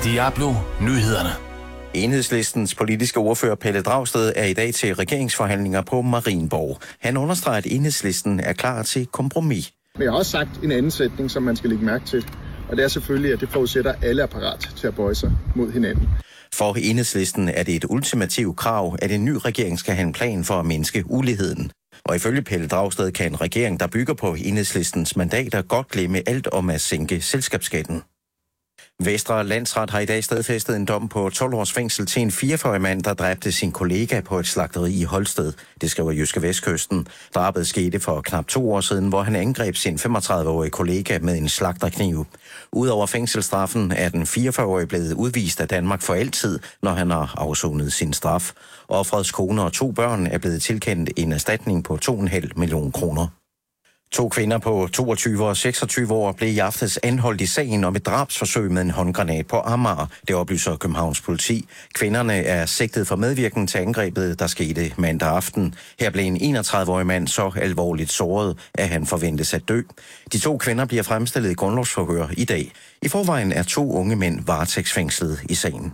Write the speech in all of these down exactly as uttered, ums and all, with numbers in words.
Diablo Nyhederne. Enhedslistens politiske ordfører Pelle Dragsted er i dag til regeringsforhandlinger på Marienborg. Han understreger, at Enhedslisten er klar til kompromis. Men jeg har også sagt en anden sætning, som man skal lægge mærke til. Og det er selvfølgelig, at det forudsætter, at alle er parat til at bøje sig mod hinanden. For Enhedslisten er det et ultimativt krav, at en ny regering skal have en plan for at mindske uligheden. Og ifølge Pelle Dragsted kan en regering, der bygger på Enhedslistens mandater, godt glemme alt om at sænke selskabsskatten. Vestre Landsret har i dag stadfæstet en dom på tolv års fængsel til en fireogfyrre-årig mand, der dræbte sin kollega på et slagteri i Holsted. Det skriver Jyske Vestkysten. Drabet skete for knap to år siden, hvor han angreb sin femogtredive-årige kollega med en slagterkniv. Udover fængselsstraffen er den fireogfyrre-årige blevet udvist af Danmark for altid, når han har afsonet sin straf. Ofrets kone og to børn er blevet tilkendt en erstatning på to komma fem millioner kroner. To kvinder på toogtyve og seksogtyve år blev i aftes anholdt i sagen om et drabsforsøg med en håndgranat på Amager. Det oplyser Københavns politi. Kvinderne er sigtet for medvirken til angrebet, der skete mandag aften. Her blev en enogtredive-årig mand så alvorligt såret, at han forventes at dø. De to kvinder bliver fremstillet i grundlovsforhør i dag. I forvejen er to unge mænd varetægtsfængslet i sagen.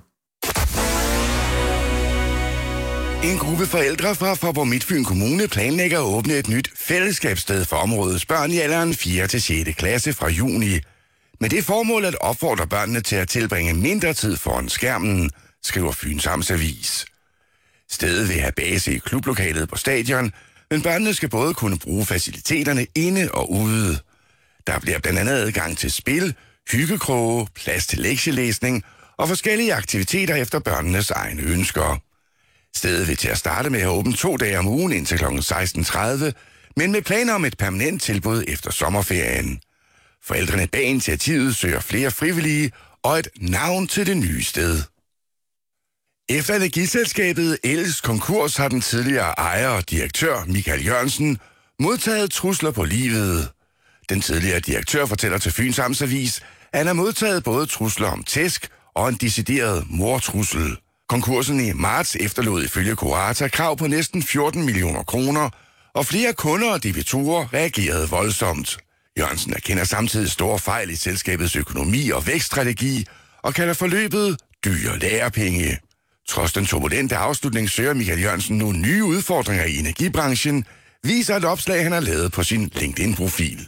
En gruppe forældre fra Faaborg Midtfyn Kommune planlægger at åbne et nyt fællesskabssted for områdets børn i alderen fjerde til sjette klasse fra juni. Med det formål at opfordre børnene til at tilbringe mindre tid foran skærmen, skriver Fyns Amtsavis. Stedet vil have base i klublokalet på stadion, men børnene skal både kunne bruge faciliteterne inde og ude. Der bliver blandt andet adgang til spil, hyggekroge, plads til lektielæsning og forskellige aktiviteter efter børnenes egne ønsker. Stedet vil til at starte med at have åbent to dage om ugen indtil klokken seksten tredive, men med planer om et permanent tilbud efter sommerferien. Forældrene bag initiativet søger flere frivillige og et navn til det nye sted. Efter energiselskabet Els konkurs har den tidligere ejer og direktør Michael Jørgensen modtaget trusler på livet. Den tidligere direktør fortæller til Fyns Amtsavis, at han har modtaget både trusler om tæsk og en decideret mordtrussel. Konkursen i marts efterlod ifølge Curata krav på næsten fjorten millioner kroner, og flere kunder og debitorer reagerede voldsomt. Jørgensen erkender samtidig store fejl i selskabets økonomi og vækststrategi, og kalder forløbet dyre lærepenge. Trods den turbulente afslutning søger Michael Jørgensen nu nye udfordringer i energibranchen, viser et opslag, han har lavet på sin LinkedIn-profil.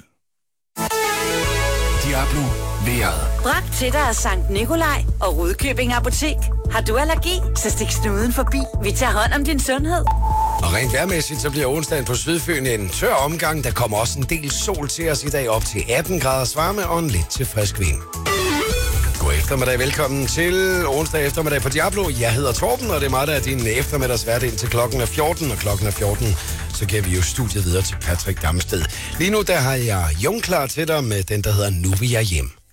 Diablo vejret. Bragt til dig af Sankt Nikolaj og Rudkøbing Apotek. Har du allergi, så stik snuden forbi. Vi tager hånd om din sundhed. Og rent vejrmæssigt, så bliver onsdagen på Sydfyn en tør omgang. Der kommer også en del sol til os i dag, op til atten graders varme og en lidt til frisk vind. God eftermiddag, velkommen til onsdag eftermiddag på Diablo. Jeg hedder Torben, og det er mig, der er din eftermiddagsvært indtil klokken er fjorten. Og klokken er fjorten, så kan vi jo studiet videre til Patrick Damsted. Lige nu, der har jeg Jung klar til dig med den, der hedder Nu vil jeg hjem.